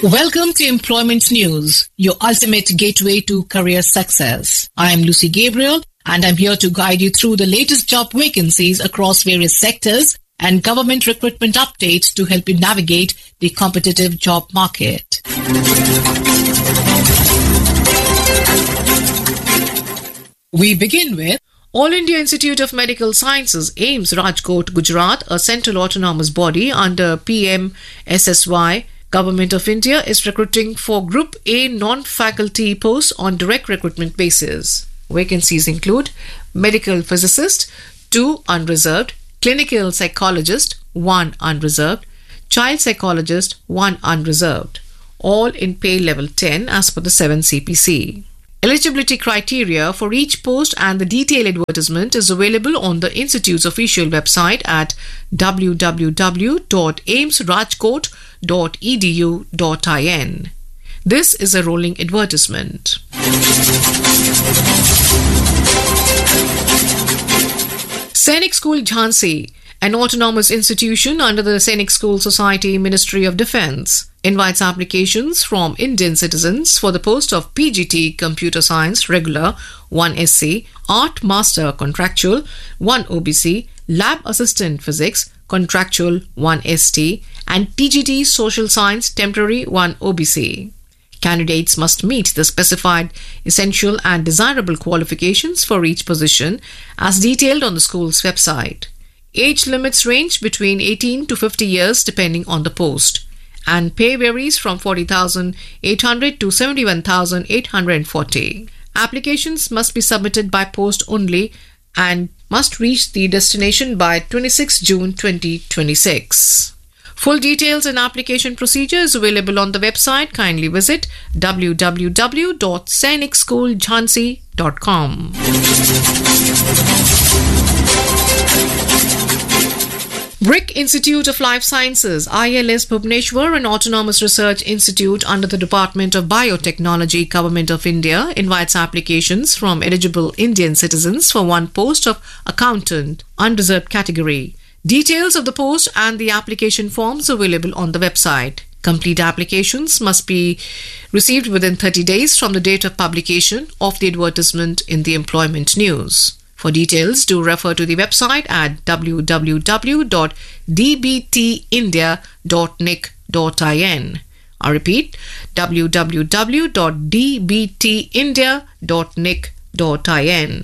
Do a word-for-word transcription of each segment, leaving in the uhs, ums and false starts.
Welcome to Employment News, your ultimate gateway to career success. I am Lucy Gabriel, and I'm here to guide you through the latest job vacancies across various sectors and government recruitment updates to help you navigate the competitive job market. We begin with All India Institute of Medical Sciences, AIIMS, Rajkot, Gujarat, a central autonomous body under P M S S Y. Government of India is recruiting for Group A non-faculty posts on direct recruitment basis. Vacancies include medical physicist, two unreserved, clinical psychologist, one unreserved, child psychologist, one unreserved, all in pay level ten as per the seven C P C. Eligibility criteria for each post and the detailed advertisement is available on the Institute's official website at w w w dot aims rajkot dot e d u dot in. This is a rolling advertisement. Sainik School Jhansi, an autonomous institution under the Sainik School Society, Ministry of Defence, invites applications from Indian citizens for the post of P G T Computer Science Regular one S C, Art Master Contractual one O B C, Lab Assistant Physics Contractual one S T, and T G T Social Science Temporary one O B C. Candidates must meet the specified essential and desirable qualifications for each position as detailed on the school's website. Age limits range between eighteen to fifty years depending on the post, and pay varies from forty thousand eight hundred to seventy-one thousand eight hundred forty. Applications must be submitted by post only and must reach the destination by twenty-sixth June twenty twenty-six. Full details and application procedure is available on the website. Kindly visit w w w dot sainik school jhansi dot com. BRIC Institute of Life Sciences, I L S Bhubaneswar, an autonomous research institute under the Department of Biotechnology, Government of India, invites applications from eligible Indian citizens for one post of accountant, unreserved category. Details of the post and the application forms available on the website. Complete applications must be received within thirty days from the date of publication of the advertisement in the Employment News. For details, do refer to the website at w w w dot d b t india dot n i c dot in. I repeat, w w w dot d b t india dot n i c dot in.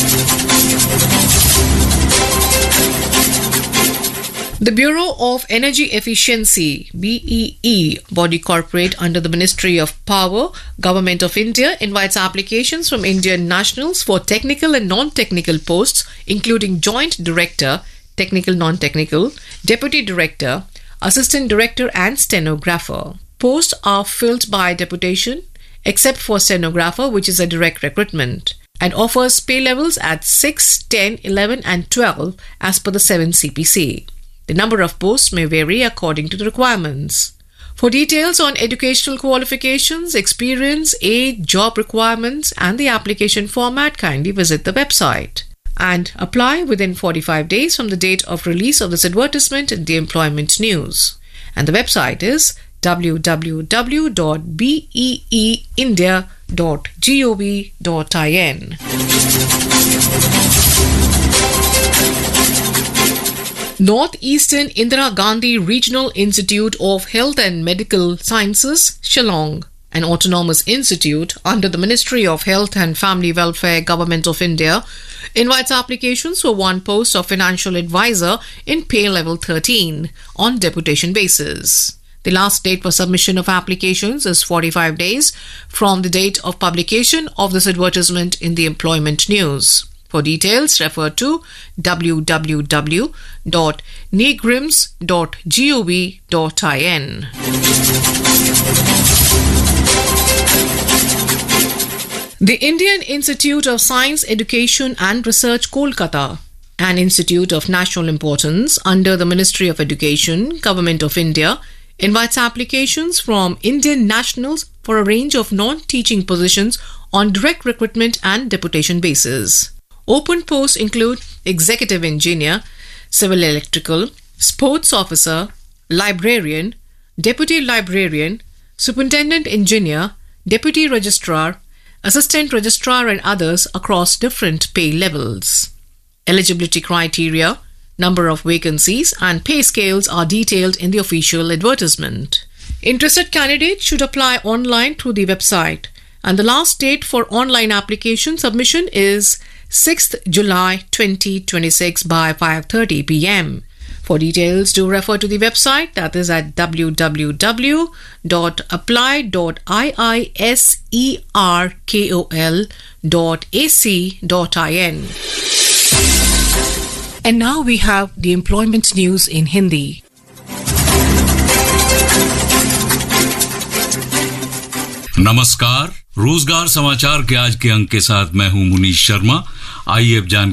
The Bureau of Energy Efficiency, B E E, body corporate under the Ministry of Power, Government of India, invites applications from Indian nationals for technical and non-technical posts, including Joint Director, Technical Non-Technical, Deputy Director, Assistant Director and Stenographer. Posts are filled by deputation, except for Stenographer, which is a direct recruitment, and offers pay levels at six, ten, eleven and twelve as per the seven C P C. The number of posts may vary according to the requirements. For details on educational qualifications, experience, age, job requirements, and the application format, kindly visit the website and apply within forty-five days from the date of release of this advertisement in the Employment News. And the website is w w w dot b e e india dot gov dot in. Northeastern Indira Gandhi Regional Institute of Health and Medical Sciences, Shillong, an autonomous institute under the Ministry of Health and Family Welfare, Government of India, invites applications for one post of financial advisor in pay level thirteen on deputation basis. The last date for submission of applications is forty-five days from the date of publication of this advertisement in the Employment News. For details, refer to w w w dot negrims dot gov dot in. The Indian Institute of Science, Education and Research, Kolkata, an institute of national importance under the Ministry of Education, Government of India, invites applications from Indian nationals for a range of non-teaching positions on direct recruitment and deputation basis. Open posts include Executive Engineer, Civil Electrical, Sports Officer, Librarian, Deputy Librarian, superintendent engineer, deputy registrar, assistant registrar and others across different pay levels. Eligibility criteria, number of vacancies and pay scales are detailed in the official advertisement. Interested candidates should apply online through the website, and the last date for online application submission is sixth July twenty twenty-six by five thirty p.m. For details, do refer to the website, that is at w w w dot apply dot iiserkol dot a c dot in. And now we have the employment news in Hindi. नमस्कार, रोजगार समाचार के आज के अंक के साथ मैं हूं मुनीश शर्मा। आइए अब जान